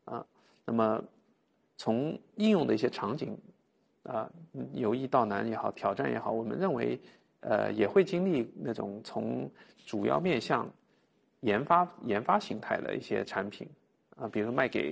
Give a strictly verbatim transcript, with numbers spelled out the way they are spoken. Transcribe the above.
啊。那么从应用的一些场景啊，由易到难也好，挑战也好，我们认为呃也会经历那种从主要面向研发研发形态的一些产品啊，比如卖给